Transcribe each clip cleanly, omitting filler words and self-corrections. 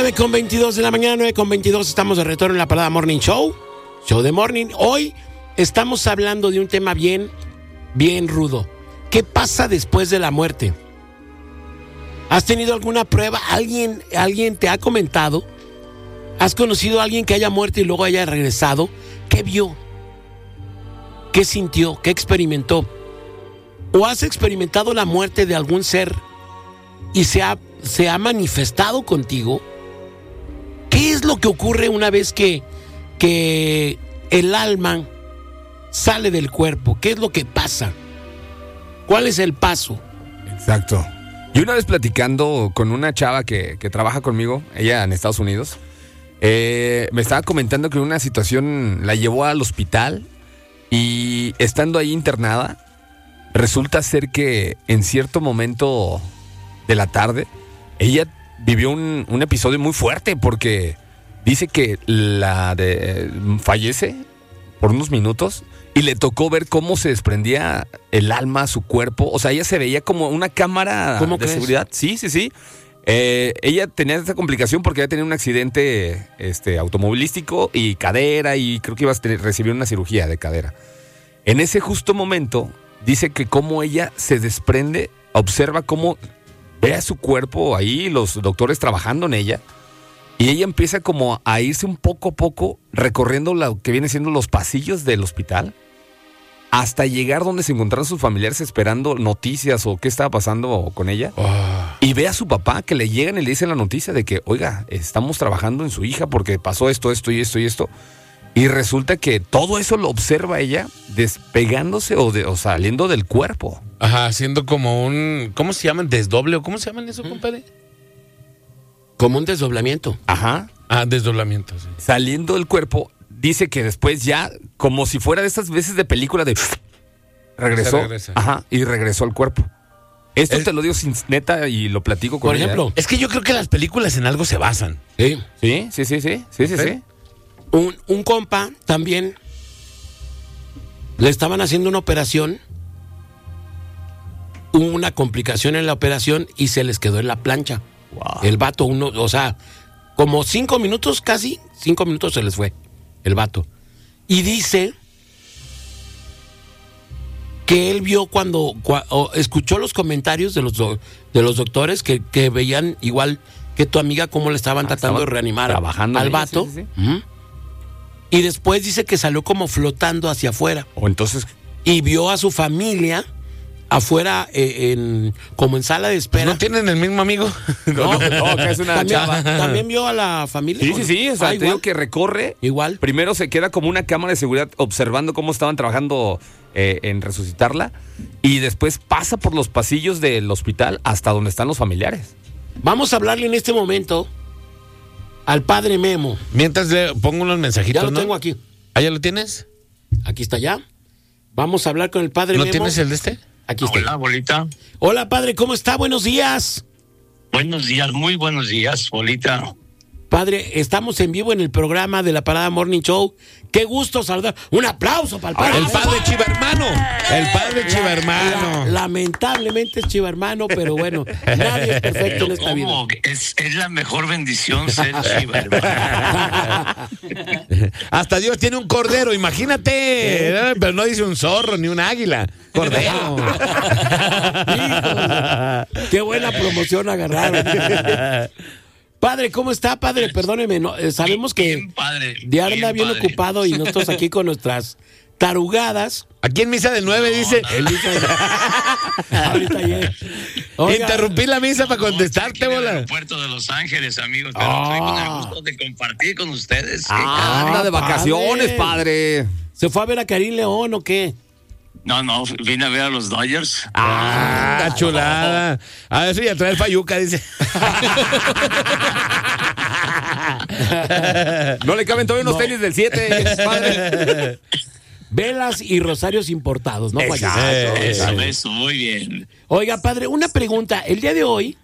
9:22 de la mañana, 9:22, estamos de retorno en la Parada Morning Show, Show de Morning. Hoy estamos hablando de un tema bien rudo. ¿Qué pasa después de la muerte? ¿Has tenido alguna prueba? ¿Alguien te ha comentado? ¿Has conocido a alguien que haya muerto y luego haya regresado? ¿Qué vio? ¿Qué sintió? ¿Qué experimentó? ¿O has experimentado la muerte de algún ser y se ha manifestado contigo? ¿Qué es lo que ocurre una vez que el alma sale del cuerpo? ¿Qué es lo que pasa? ¿Cuál es el paso? Exacto. Y una vez platicando con una chava que trabaja conmigo, ella en Estados Unidos, me estaba comentando que una situación la llevó al hospital y estando ahí internada, resulta ser que en cierto momento de la tarde, ella vivió un episodio muy fuerte porque dice que fallece por unos minutos y le tocó ver cómo se desprendía el alma, su cuerpo. O sea, ella se veía como una cámara de seguridad. Sí. Ella tenía esta complicación porque había tenido un accidente automovilístico y cadera, y creo que iba a recibir una cirugía de cadera. En ese justo momento, dice que cómo ella se desprende, observa cómo ve a su cuerpo ahí, los doctores trabajando en ella, y ella empieza como a irse un poco a poco recorriendo lo que viene siendo los pasillos del hospital hasta llegar donde se encontraron sus familiares esperando noticias o qué estaba pasando con ella. Y ve a su papá que le llegan y le dicen la noticia de que, oiga, estamos trabajando en su hija porque pasó esto y esto. Y resulta que todo eso lo observa ella despegándose o saliendo del cuerpo. Ajá, haciendo como un, ¿cómo se llaman? ¿Desdoble o cómo se llaman eso, compadre? Como un desdoblamiento. Ajá. Desdoblamiento, sí. Saliendo del cuerpo, dice que después ya, como si fuera de estas veces de película de... regresó. Ajá, y regresó al cuerpo. Esto te lo digo sin neta y lo platico con Por ejemplo, es que yo creo que las películas en algo se basan. Sí. Sí. Un compa también le estaban haciendo una operación, hubo una complicación en la operación y se les quedó en la plancha. Wow. El vato, como 5 minutos, casi 5 minutos se les fue el vato. Y dice que él vio cuando escuchó los comentarios de los doctores que veían igual que tu amiga cómo le estaban tratando de reanimar al vato. Sí. Y después dice que salió como flotando hacia afuera. O entonces... Y vio a su familia afuera como en sala de espera. ¿No tienen el mismo amigo? No, que es una chava. ¿También vio a la familia? Sí. O sea, te digo que recorre. Igual. Primero se queda como una cámara de seguridad observando cómo estaban trabajando en resucitarla. Y después pasa por los pasillos del hospital hasta donde están los familiares. Vamos a hablarle en este momento al padre Memo. Mientras le pongo unos mensajitos, Ya lo tengo aquí. ¿Ya lo tienes? Aquí está ya. Vamos a hablar con el padre Memo. ¿No tienes el de este? Aquí está. Hola, bolita. Hola, padre, ¿cómo está? Buenos días. Buenos días, muy buenos días, bolita. Padre, estamos en vivo en el programa de la Parada Morning Show. Qué gusto saludar. Un aplauso para el padre. El padre Chiva Hermano. El padre Chiva Hermano. Lamentablemente es Chiva Hermano, pero bueno, nadie es perfecto en esta vida. Es la mejor bendición ser Chiva Hermano. Hasta Dios tiene un cordero, imagínate. Pero no dice un zorro ni un águila. Cordero. Híjole, qué buena promoción agarraron. Padre, ¿cómo está, padre? Perdóneme, sabemos que Bien, padre. Diana anda bien padre. ocupado y nosotros aquí con nuestras tarugadas. Aquí en misa del 9 dice. Ahorita ya. Oiga, Interrumpí la misa para contestarte, Aquí en el bola. aeropuerto de Los Ángeles, amigos. Pero estoy con el gusto de compartir con ustedes. Anda de vacaciones, padre. ¿Se fue a ver a Karim León o qué? No, vine a ver a los Dodgers. Chulada. A ver si ya trae el Fayuca, dice. No le caben todavía unos tenis del 7, padre. Velas y rosarios importados, ¿no? Eso, muy bien. Oiga, padre, una pregunta. El día de hoy,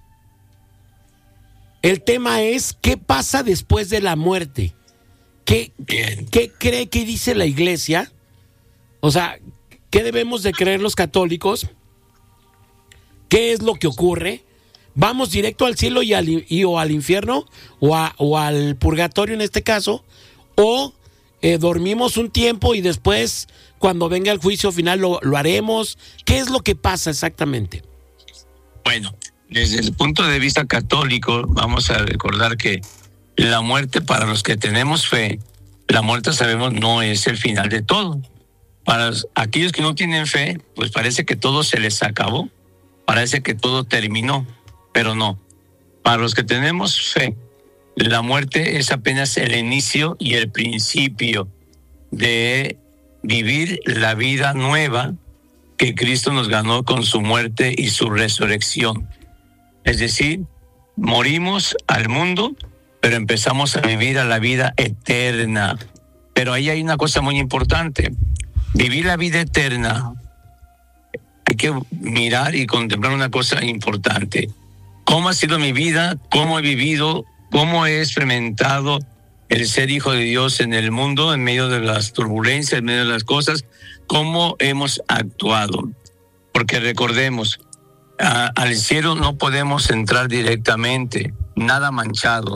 el tema es ¿qué pasa después de la muerte? ¿Qué cree que dice la iglesia? O sea, ¿qué debemos de creer los católicos? ¿Qué es lo que ocurre? ¿vamos directo al cielo o al infierno o al purgatorio en este caso? ¿O dormimos un tiempo y después cuando venga el juicio final lo haremos? ¿Qué es lo que pasa exactamente? Bueno, desde el punto de vista católico, vamos a recordar que la muerte, para los que tenemos fe, la muerte, sabemos, no es el final de todo. Para aquellos que no tienen fe, pues parece que todo se les acabó, parece que todo terminó, pero no. Para los que tenemos fe, la muerte es apenas el inicio y el principio de vivir la vida nueva que Cristo nos ganó con su muerte y su resurrección. Es decir, morimos al mundo, pero empezamos a vivir a la vida eterna. Pero ahí hay una cosa muy importante. Vivir la vida eterna, hay que mirar y contemplar una cosa importante. ¿Cómo ha sido mi vida? ¿Cómo he vivido? ¿Cómo he experimentado el ser hijo de Dios en el mundo, en medio de las turbulencias, en medio de las cosas? ¿Cómo hemos actuado? Porque recordemos, al cielo no podemos entrar directamente, nada manchado.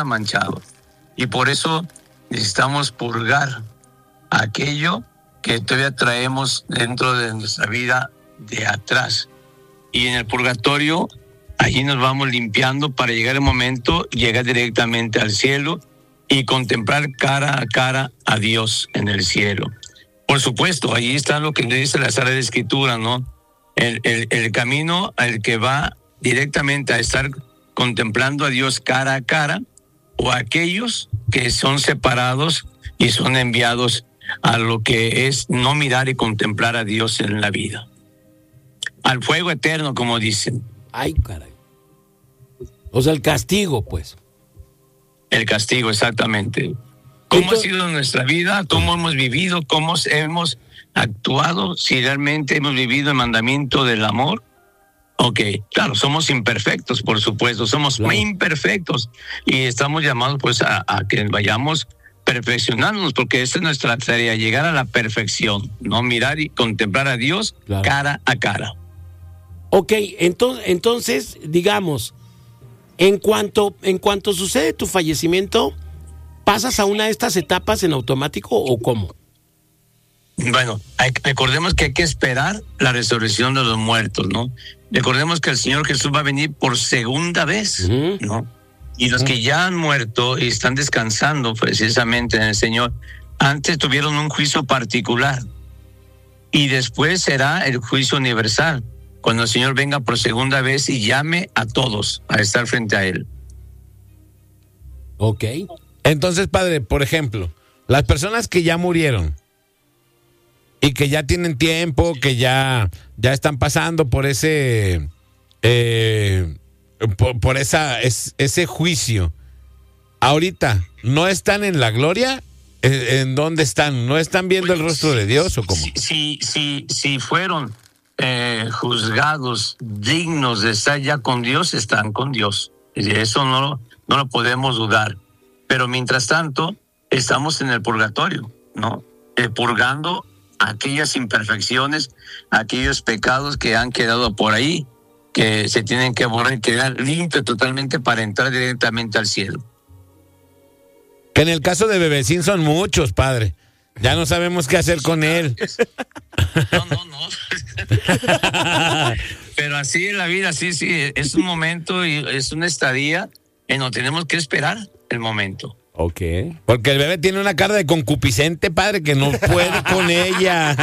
Y por eso necesitamos purgar aquello que todavía traemos dentro de nuestra vida de atrás. Y en el purgatorio, allí nos vamos limpiando para llegar el momento, llegar directamente al cielo y contemplar cara a cara a Dios en el cielo. Por supuesto, ahí está lo que dice la Sagrada Escritura, ¿no? El camino al que va directamente a estar contemplando a Dios cara a cara, o aquellos que son separados y son enviados a lo que es no mirar y contemplar a Dios en la vida. Al fuego eterno, como dicen. Ay, caray. O sea, el castigo, pues. El castigo, exactamente. ¿Cómo ha sido nuestra vida? ¿Cómo hemos vivido? ¿Cómo hemos actuado? Si realmente hemos vivido el mandamiento del amor. Ok, claro, somos imperfectos, por supuesto, somos muy imperfectos y estamos llamados pues a que vayamos perfeccionándonos, porque esta es nuestra tarea, llegar a la perfección, no mirar y contemplar a Dios cara a cara. Ok, entonces digamos, en cuanto sucede tu fallecimiento, ¿pasas a una de estas etapas en automático o cómo? Bueno, recordemos que hay que esperar la resurrección de los muertos, ¿no? Recordemos que el Señor Jesús va a venir por segunda vez, ¿no? Y los que ya han muerto y están descansando precisamente en el Señor, antes tuvieron un juicio particular y después será el juicio universal, cuando el Señor venga por segunda vez y llame a todos a estar frente a Él. Ok. Entonces, padre, por ejemplo, las personas que ya murieron y que ya tienen tiempo, que ya están pasando por ese ese juicio, ahorita ¿no están en la gloria? ¿En dónde están? ¿No están viendo el rostro de Dios o cómo? Si fueron juzgados dignos de estar ya con Dios, están con Dios. Eso no lo podemos dudar. Pero mientras tanto, estamos en el purgatorio, ¿no? Purgando aquellas imperfecciones, aquellos pecados que han quedado por ahí, que se tienen que borrar y quedar limpios totalmente para entrar directamente al cielo. Que en el caso de Bebecín son muchos, padre. Ya no sabemos qué hacer con él. No. Pero así en la vida, sí, es un momento y es una estadía en donde tenemos que esperar el momento. Ok. Porque el bebé tiene una cara de concupiscente, padre, que no puede con ella.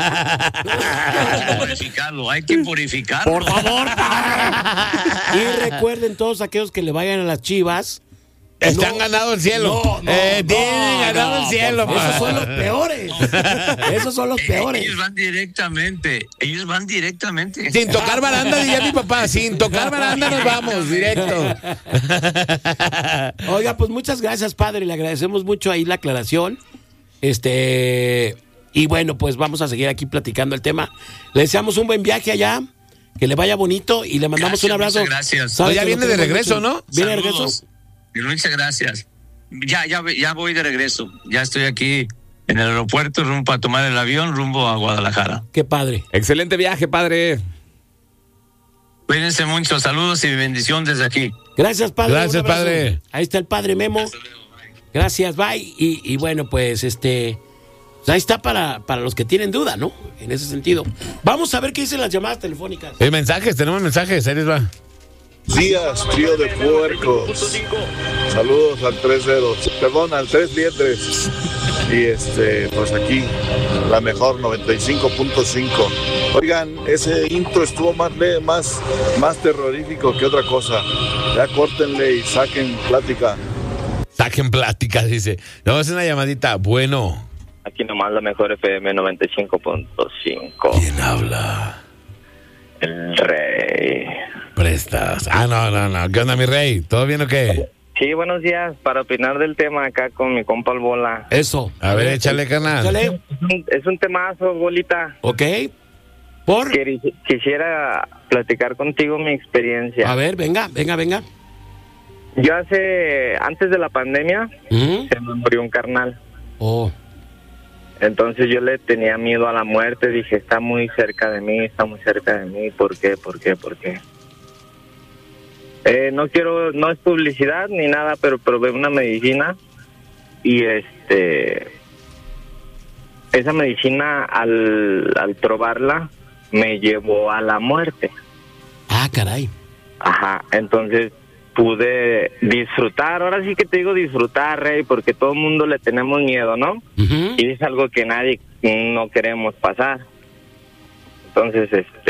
Hay que purificarlo. Por favor, padre. Y recuerden todos aquellos que le vayan a las Chivas. Están ganado el cielo. Tienen ganado el cielo. Esos son los peores. Esos son los peores. Ellos van directamente. Sin tocar baranda, diría mi papá. Sin tocar baranda nos vamos, directo. Oiga, pues muchas gracias, padre. Le agradecemos mucho ahí la aclaración. Y bueno, pues vamos a seguir aquí platicando el tema. Le deseamos un buen viaje allá. Que le vaya bonito y le mandamos un abrazo. Muchas gracias. Ya viene de regreso, ¿no? ¿Viene de regreso? Muchas gracias. Ya voy de regreso. Ya estoy aquí en el aeropuerto, rumbo a tomar el avión, rumbo a Guadalajara. Qué padre. Excelente viaje, padre. Cuídense mucho, saludos y bendición desde aquí. Gracias, padre. Gracias, padre. Ahí está el padre Memo. Gracias, bye. Y bueno, pues ahí está para los que tienen duda, ¿no? En ese sentido. Vamos a ver qué dicen las llamadas telefónicas. Mensajes, tenemos mensajes, ahí les va. Días, trío de puercos. Saludos al 3 dedos, perdón, al 3 liendres. Y pues aquí, la mejor 95.5. Oigan, ese intro estuvo más terrorífico que otra cosa. Ya córtenle y saquen plática. Saquen plática, dice. No, es una llamadita. Bueno. Aquí nomás la mejor FM 95.5. ¿Quién habla? El Rey. Prestas. No. ¿Qué onda, mi Rey? ¿Todo bien o qué? Sí, buenos días. Para opinar del tema acá con mi compa el Bola. Eso. A ver, échale, canal. Échale. Es un temazo, Bolita. Ok. ¿Por? Quisiera platicar contigo mi experiencia. A ver, venga. Yo antes de la pandemia, se me murió un carnal. Oh. Entonces yo le tenía miedo a la muerte. Dije, está muy cerca de mí. ¿Por qué? No es publicidad ni nada, pero probé una medicina y esa medicina al probarla me llevó a la muerte. Ah, caray. Ajá, entonces pude disfrutar, ahora sí que te digo disfrutar, Rey, porque todo el mundo le tenemos miedo, ¿no? Uh-huh. Y es algo que nadie no queremos pasar. Entonces,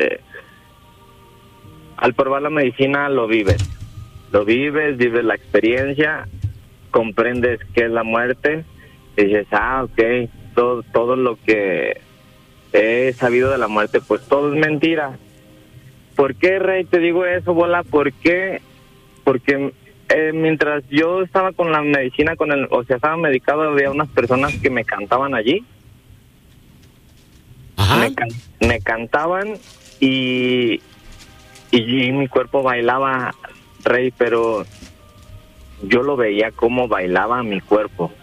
al probar la medicina vives la experiencia, comprendes qué es la muerte, y dices, ok, todo lo que he sabido de la muerte, pues todo es mentira. ¿Por qué, Rey, te digo eso, Bola? ¿Por qué? Porque mientras yo estaba con la medicina, estaba medicado, había unas personas que me cantaban allí. Ajá. Me cantaban y mi cuerpo bailaba, Rey, pero yo lo veía como bailaba mi cuerpo.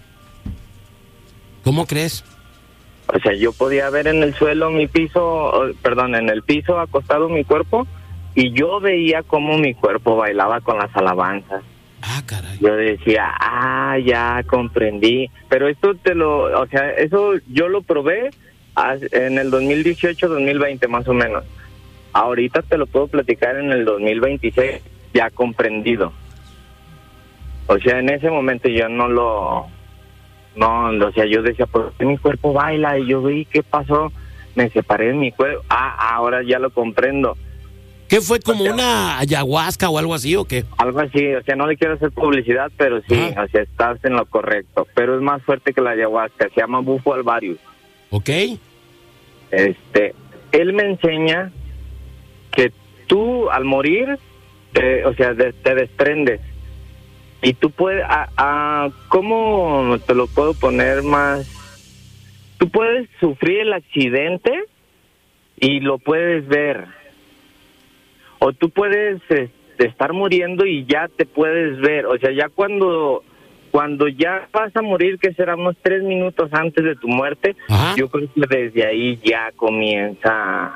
¿Cómo crees? O sea, yo podía ver en el suelo en el piso acostado mi cuerpo, y yo veía cómo mi cuerpo bailaba con las alabanzas. Ah, caray. Yo decía, ya comprendí. Pero esto eso yo lo probé en el 2018-2020 más o menos. Ahorita te lo puedo platicar en el 2026, ya comprendido. O sea, en ese momento yo yo decía, ¿por qué mi cuerpo baila? Y yo vi, ¿qué pasó? Me separé de mi cuerpo. Ahora ya lo comprendo. ¿Qué fue, como una ayahuasca o algo así o qué? Algo así, o sea, no le quiero hacer publicidad, pero sí, o sea, estás en lo correcto. Pero es más fuerte que la ayahuasca, se llama Bufo alvarius. Ok. Él me enseña que tú al morir, te desprendes. Y tú puedes, ¿cómo te lo puedo poner más? Tú puedes sufrir el accidente y lo puedes ver. O tú puedes estar muriendo y ya te puedes ver. O sea, ya cuando ya vas a morir, que será unos 3 minutos antes de tu muerte, ajá, yo creo que desde ahí ya comienza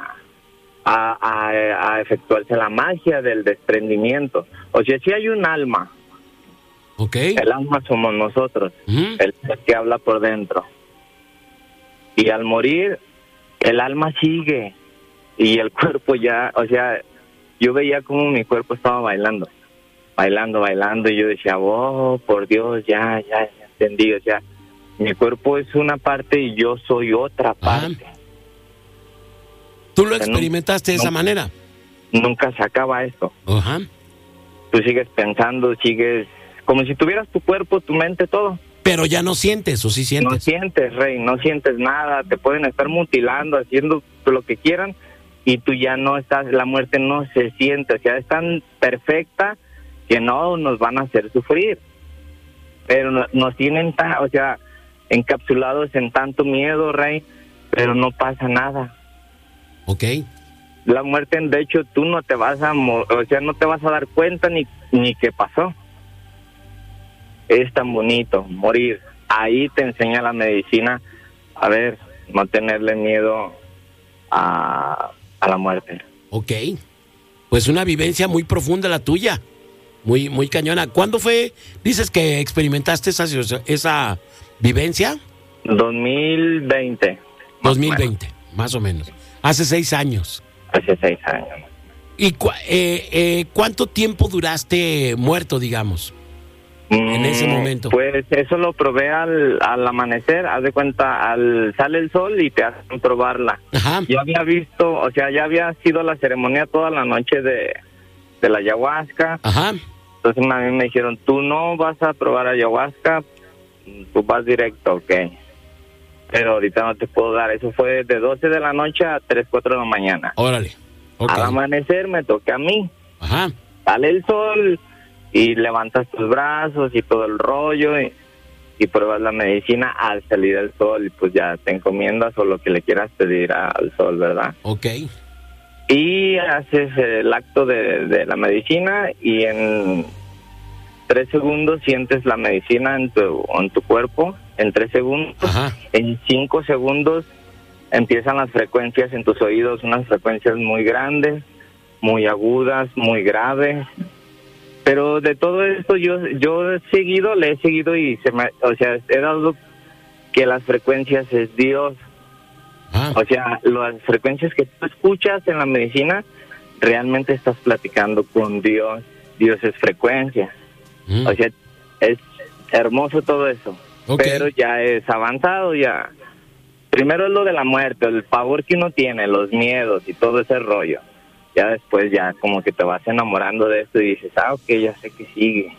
a efectuarse la magia del desprendimiento. O sea, si hay un alma. Okay. El alma somos nosotros, el que habla por dentro. Y al morir, el alma sigue y el cuerpo ya, o sea, yo veía como mi cuerpo estaba bailando, y yo decía, por Dios, ya entendí. O sea, mi cuerpo es una parte y yo soy otra parte. ¿Tú lo experimentaste de esa manera? Nunca se acaba esto. Ajá. Tú sigues pensando, como si tuvieras tu cuerpo, tu mente, todo. Pero ya no sientes, ¿o sí sientes? No sientes, Rey, no sientes nada. Te pueden estar mutilando, haciendo lo que quieran, y tú ya no estás, la muerte no se siente. O sea, es tan perfecta que no nos van a hacer sufrir. Pero nos tienen encapsulados en tanto miedo, Rey, pero no pasa nada. Ok. La muerte, de hecho, tú no te vas no te vas a dar cuenta ni qué pasó. Es tan bonito morir. Ahí te enseña la medicina, no tenerle miedo a la muerte. Ok. pues una vivencia muy profunda la tuya, muy, muy cañona. ¿Cuándo fue, dices que experimentaste esa vivencia? 2020. 2020, más o menos. Hace 6 años. Hace 6 años. ¿Y cuánto tiempo duraste muerto, digamos, en ese momento? Pues eso lo probé al amanecer. Haz de cuenta, sale el sol y te hacen probarla. Ajá. Yo había visto, o sea, ya había sido la ceremonia toda la noche de la ayahuasca. Ajá. Entonces a mí me dijeron, tú no vas a probar ayahuasca, tú vas directo, ok. Pero ahorita no te puedo dar. Eso fue de 12 de la noche a 3, 4 de la mañana. Órale. Okay. Al amanecer me toca a mí. Ajá. Sale el sol y levantas tus brazos y todo el rollo y pruebas la medicina al salir el sol y pues ya te encomiendas o lo que le quieras pedir al sol, ¿verdad? Ok. Y haces el acto de la medicina y en 3 segundos sientes la medicina en tu cuerpo, en 3 segundos. Ajá. En 5 segundos empiezan las frecuencias en tus oídos, unas frecuencias muy grandes, muy agudas, muy graves. Pero de todo esto yo le he seguido y he dado que las frecuencias es Dios. Ah. O sea, las frecuencias que tú escuchas en la medicina, realmente estás platicando con Dios. Dios es frecuencia. O sea, es hermoso todo eso. Okay. Pero ya es avanzado, ya. Primero es lo de la muerte, el pavor que uno tiene, los miedos y todo ese rollo. Ya después ya como que te vas enamorando de esto y dices, ok, ya sé que sigue.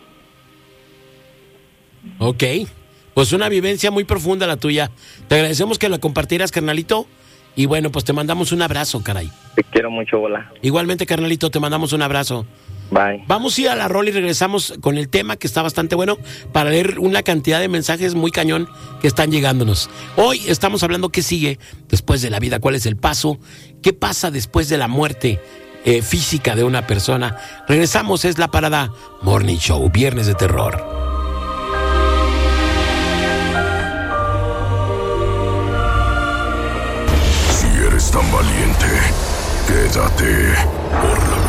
Ok, pues una vivencia muy profunda la tuya. Te agradecemos que la compartieras, carnalito. Y bueno, pues te mandamos un abrazo, caray. Te quiero mucho, Bola. Igualmente, carnalito, te mandamos un abrazo. Bye. Vamos a ir a la rola y regresamos con el tema que está bastante bueno para leer una cantidad de mensajes muy cañón que están llegándonos. Hoy estamos hablando qué sigue después de la vida, cuál es el paso, qué pasa después de la muerte física de una persona. Regresamos, es la parada Morning Show, Viernes de Terror. Si eres tan valiente, quédate por la